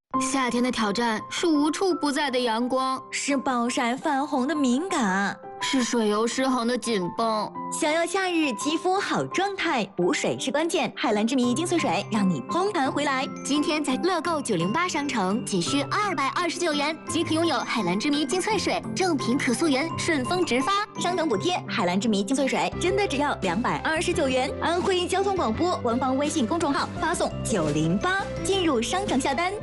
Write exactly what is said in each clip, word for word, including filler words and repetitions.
夏天的挑战是无处不在的阳光， 是暴晒泛红的敏感， 是水油失衡的紧绷。 想要夏日肌肤好状态，补水是关键。海蓝之谜精粹水让你蓬弹回来。 今天在乐购九零八商城仅需二百二十九元即可拥有海蓝之谜精粹水，正品可溯源，顺丰直发， 商城补贴。海蓝之谜精粹水真的只要两百二十九元。安徽交通广播官方微信公众号发送九零八进入商城下单。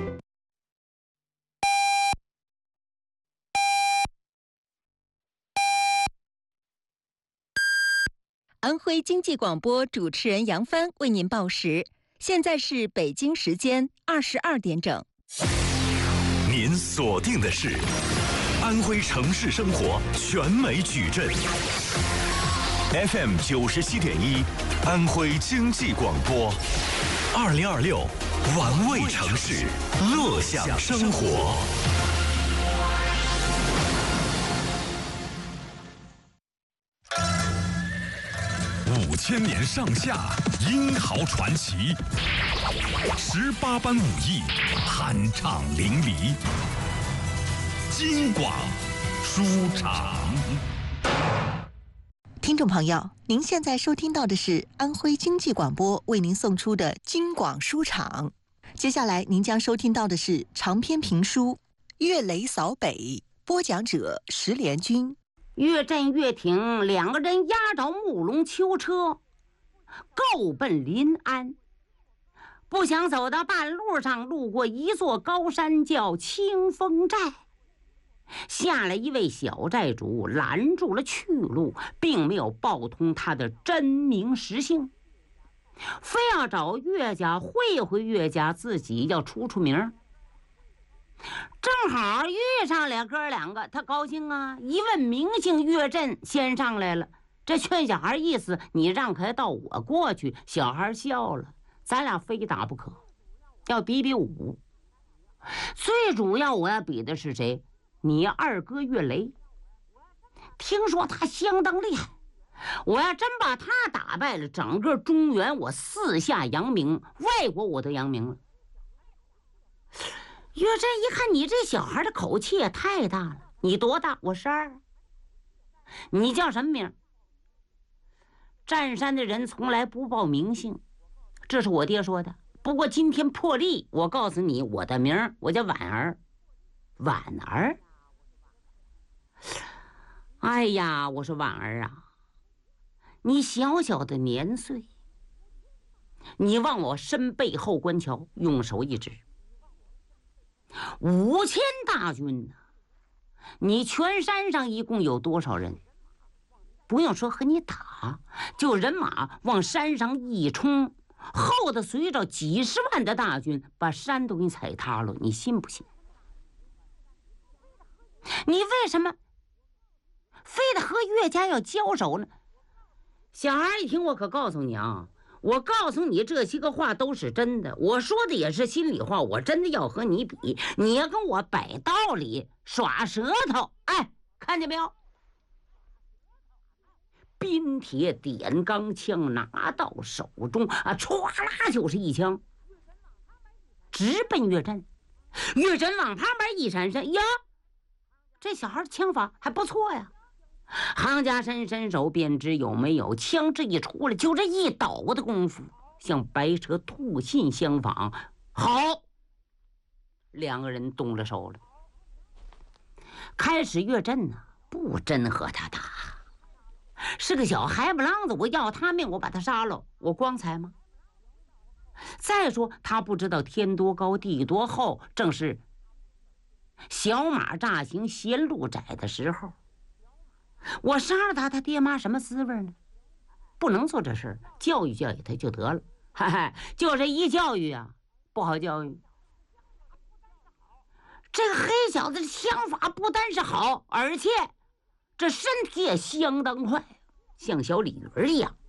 安徽经济广播主持人杨帆为您报时，现在是北京时间二十二点整。 您锁定的是安徽城市生活全美矩阵 F M 九十七点一，安徽经济广播，二零二六玩味城市，乐享生活。五千年上下，英豪传奇；十八般武艺，酣畅淋漓。京广书场。 听众朋友，您现在收听到的是安徽经济广播为您送出的京广书场。接下来您将收听到的是长篇评书《岳雷扫北》，播讲者石连军。 岳震、岳挺两个人押着木龙囚车，够奔临安。不想走到半路上，路过一座高山，叫清风寨。下来一位小寨主，拦住了去路，并没有报通他的真名实姓，非要找岳家会会岳家，自己要出出名。正好遇上了哥两个，他高兴啊！一问名姓，岳震先上来了。这劝小孩意思，你让开道，我过去。小孩笑了，咱俩非打不可，要比比武。最主要我要比的是谁？你二哥岳雷。听说他相当厉害，我要真把他打败了，整个中原我四下扬名，外国我都扬名了。岳震一看，你这小孩的口气也太大了。你多大？我十二。你叫什么名？占山的人从来不报名姓，这是我爹说的。不过今天破例，我告诉你我的名，我叫婉儿。婉儿？哎呀，我说婉儿啊，你小小的年岁，你往我身背后观瞧，用手一指。五千大军呢、啊，你全山上一共有多少人？不用说和你打，就人马往山上一冲，后头随着几十万的大军，把山都给你踩塌了，你信不信？你为什么非得和岳家要交手呢？小孩一听，我可告诉你啊，我告诉你，这些个话都是真的，我说的也是心里话。我真的要和你比，你要跟我摆道理，耍舌头，哎，看见没有？冰铁点钢枪拿到手中啊，唰啦就是一枪，直奔岳震。岳震往旁边一闪身，呀，这小孩枪法还不错呀。行家伸伸手便知有没有，枪这一出来，就这一倒的功夫，像白蛇吐信相仿。好，两个人动了手了。开始岳震呢、啊，不真和他打，是个小孩不啷子，我要他命，我把他杀了，我光彩吗？再说他不知道天多高地多厚，正是小马乍行嫌路窄的时候。我杀了他，他爹妈什么滋味呢？不能做这事，教育教育他就得了。哈哈，就这一教育啊，不好教育。这个黑小子的枪法不单是好，而且这身体也相当快，像小鲤鱼一样。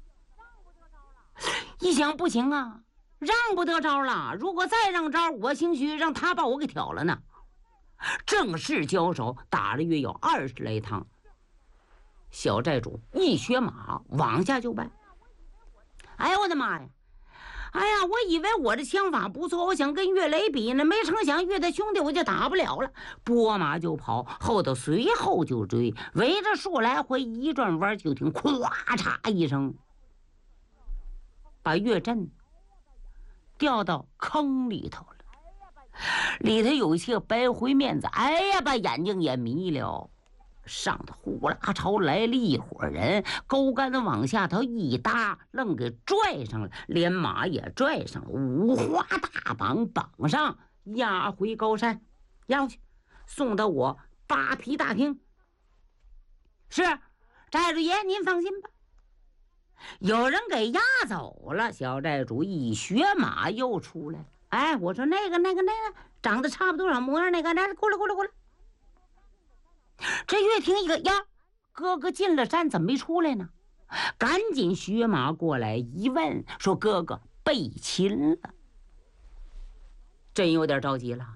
一想不行啊，让不得招了。如果再让招，我兴许让他把我给挑了呢。正式交手，打了约有二十来趟。小寨主一学马往下就掰，哎呦我的妈呀！ 哎呀，我以为我的枪法不错，我想跟岳雷比呢，没成想岳他兄弟我就打不了了，拨马就跑，后头随后就追，围着树来回一转弯，就听咵嚓一声，把岳震掉到坑里头了。里头有些白灰面子，哎呀，把眼睛也迷了。上头呼啦朝来了一伙人，钩竿子往下头一搭，愣给拽上了，连马也拽上了，五花大绑绑上，押回高山，押回去，送到我扒皮大厅。是，寨主爷您放心吧。有人给押走了，小寨主一学马又出来了。哎，我说那个那个那个长得差不多少模样那个，来过来过来过来。这岳霆一个呀，哥哥进了山怎么没出来呢？赶紧学马过来一问，说哥哥被擒了。真有点着急了。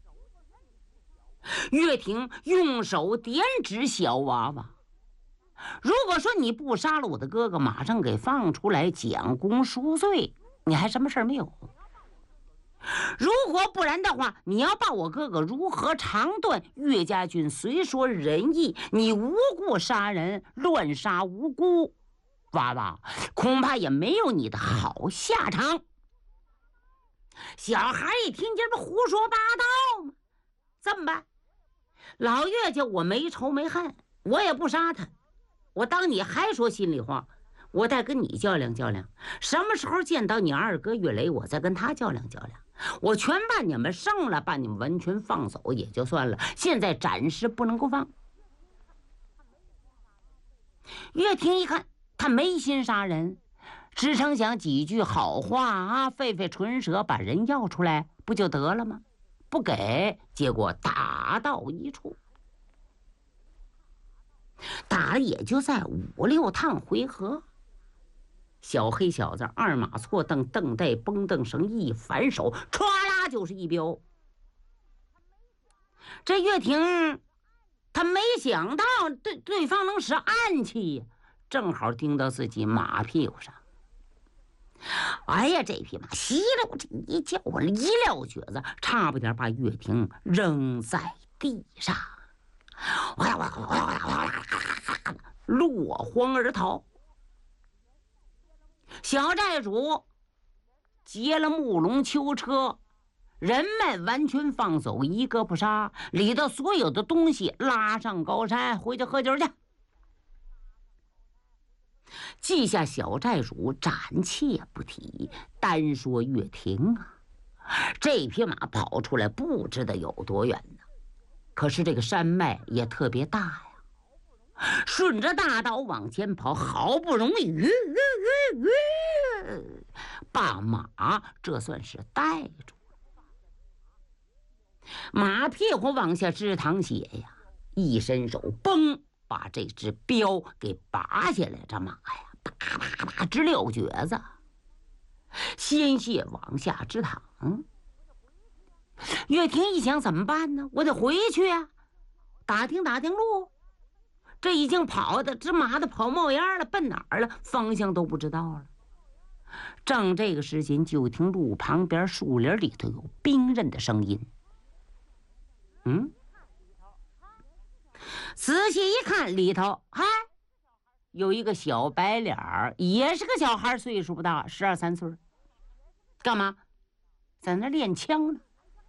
岳霆用手点指小娃娃，如果说你不杀了我的哥哥，马上给放出来奖功赎罪，你还什么事儿没有？如果不然的话，你要把我哥哥如何长断？岳家军虽说仁义，你无故杀人，乱杀无辜，娃娃恐怕也没有你的好下场。小孩一听这不胡说八道吗？这么办？老岳家我没仇没恨，我也不杀他，我当你还说心里话，我再跟你较量较量。什么时候见到你二哥岳雷，我再跟他较量较量。我全把你们胜了，把你们完全放走也就算了，现在暂时不能够放。岳霆一看他没心杀人，只成想几句好话啊，费费唇舌把人要出来不就得了吗？不给，结果打到一处，打了也就在五六趟回合。小黑小子二马错蹬，蹬带绷蹬绳一反手，唰啦就是一镖。这岳霆他没想到对对方能使暗器，正好盯到自己马屁股上。哎呀，这匹马稀溜这一叫我一撂蹶子，差不点把岳霆扔在地上，落荒而逃。小寨主劫了木龙囚车，人们完全放走，一个不杀，里头所有的东西拉上高山，回去喝酒去。记下小寨主暂且不提，单说岳霆啊，这匹马跑出来不知道有多远呢，可是这个山脉也特别大呀。顺着大道往前跑，好不容易吁吁吁把马这算是带住了。马屁股往下直淌血呀，一伸手嘣把这只镖给拔下来，这马呀啪啪啪直撂蹶子，鲜血往下直淌。岳霆一想怎么办呢？我得回去啊，打听打听路。这已经跑的这马的跑冒烟了，奔哪儿了？方向都不知道了。正这个时间，就听路旁边树林里头有兵刃的声音。嗯，仔细一看，里头嗨，有一个小白脸儿，也是个小孩，岁数不大，十二三岁。干嘛？在那练枪呢。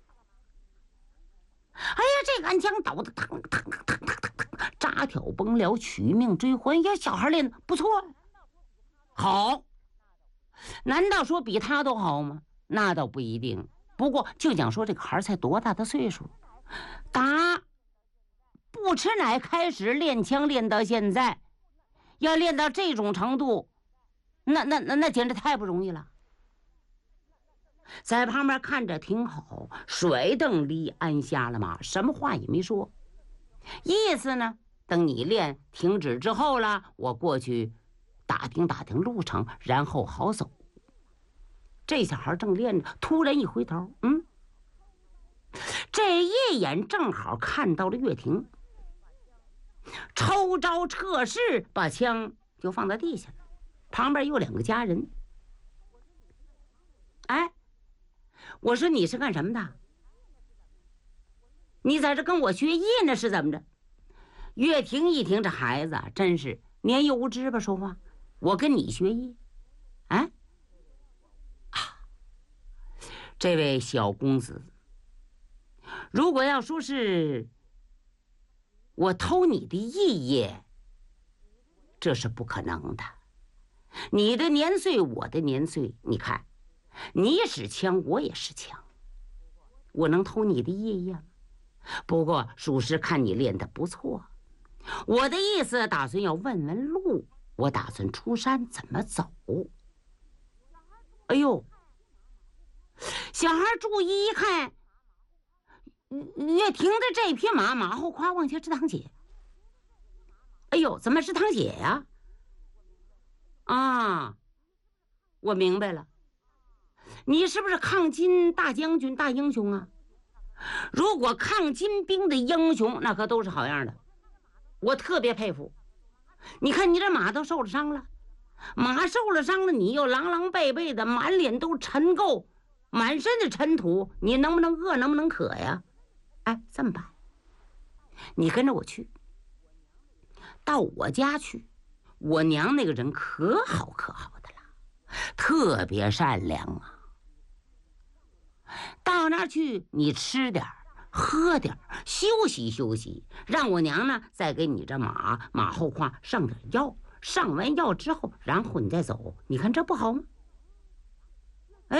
哎呀，这个暗枪倒的腾腾腾腾腾腾，扎挑崩了，取命追魂呀！小孩练的不错，好。难道说比他都好吗？那倒不一定。不过就讲说这个孩才多大的岁数，打不吃奶开始练枪，练到现在，要练到这种程度，那那那那简直太不容易了。在旁边看着挺好，甩蹬离鞍下了马，什么话也没说，意思呢，等你练停止之后了，我过去打听打听路程，然后好走。这小孩正练着，突然一回头，嗯，这一眼正好看到了岳霆，抽招撤势，把枪就放在地下了，旁边有两个家人。 哎，我说你是干什么的？你在这跟我学艺呢是怎么着？岳婷一听，这孩子真是年幼无知吧，说话。我跟你学艺，啊啊！这位小公子，如果要说是我偷你的艺业，这是不可能的。你的年岁，我的年岁，你看，你使枪，我也使枪，我能偷你的艺业吗？不过属实看你练得不错，我的意思打算要问问路，我打算出山怎么走。哎呦，小孩注意一看，岳婷的这匹马马后夸往下是堂姐。哎呦，怎么是堂姐呀？啊，我明白了，你是不是抗金大将军、大英雄啊？如果抗金兵的英雄，那可都是好样的，我特别佩服。你看你这马都受了伤了，马受了伤了，你又狼狼狈狈的，满脸都尘垢，满身的尘土，你能不能饿，能不能渴呀？哎，这么办，你跟着我去，到我家去。我娘那个人可好可好的了，特别善良啊。到那儿去，你吃点喝点休息休息，让我娘呢再给你这马马后胯上点药，上完药之后，然后你再走，你看这不好吗？哎，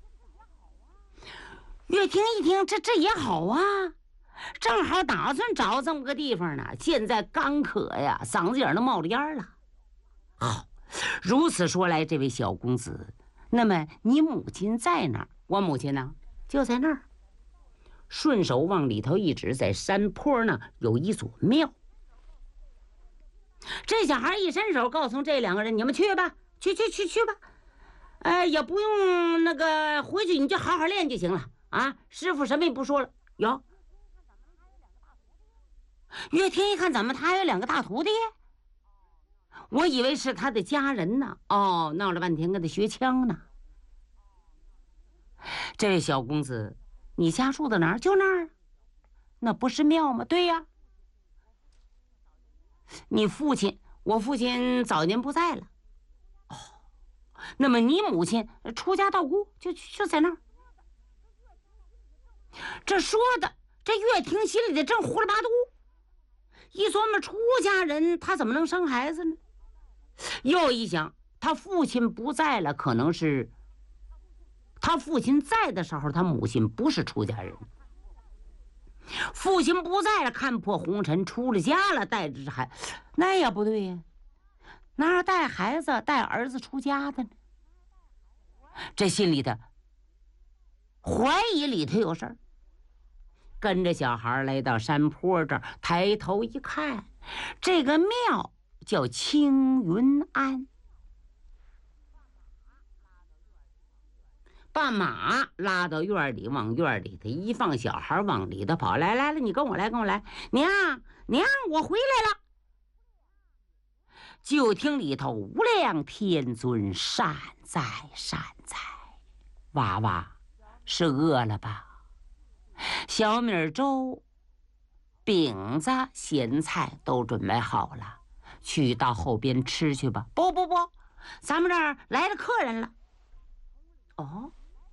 岳婷一听，这这也好啊，正好打算找这么个地方呢，现在干渴呀，嗓子眼都冒着烟了。好，如此说来，这位小公子，那么你母亲在哪儿？我母亲呢，就在那儿。顺手往里头一指，在山坡呢有一所庙。这小孩一伸手，告诉这两个人：“你们去吧，去去去去吧，哎，也不用那个回去，你就好好练就行了啊！师傅什么也不说了。”哟，岳天一看，怎么他还有两个大徒弟？我以为是他的家人呢。哦，闹了半天跟他学枪呢。这位小公子，你家住在哪儿？就那儿，那不是庙吗？对呀。你父亲，我父亲早年不在了。哦，那么你母亲出家道姑，就就在那儿。这说的，这岳婷心里的正胡了八嘟，一琢磨，出家人他怎么能生孩子呢？又一想，他父亲不在了，可能是他父亲在的时候，他母亲不是出家人。父亲不在了，看破红尘，出了家了，带着孩，那也不对呀，哪有带孩子带儿子出家的呢？这心里的怀疑里头有事儿。跟着小孩来到山坡这儿，抬头一看，这个庙叫青云庵。把马拉到院里，往院里头一放，小孩往里头跑。来来了，你跟我来，跟我来，娘娘，我回来了。就听里头无量天尊善哉善哉，娃娃是饿了吧？小米粥、饼子、咸菜都准备好了，去到后边吃去吧。不不不，咱们这儿来了客人了。哦，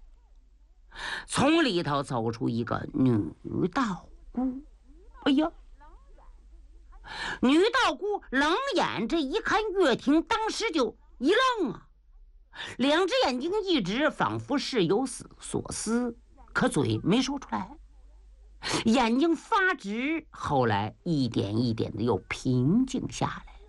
从里头走出一个女道姑。哎呀，女道姑冷眼这一看岳婷，当时就一愣啊，两只眼睛一直，仿佛是有所思，可嘴没说出来，眼睛发直，后来一点一点的又平静下来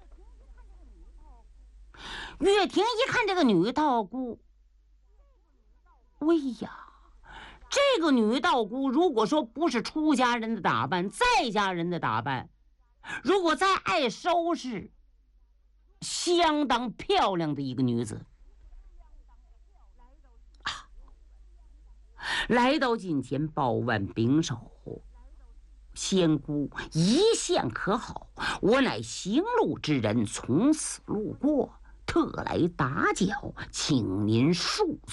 了。岳婷一看这个女道姑，喂呀，这个女道姑如果说不是出家人的打扮，在家人的打扮，如果再爱收拾，相当漂亮的一个女子。来到近前，抱腕秉手，仙姑一向可好，我乃行路之人，从此路过，特来打搅，请您恕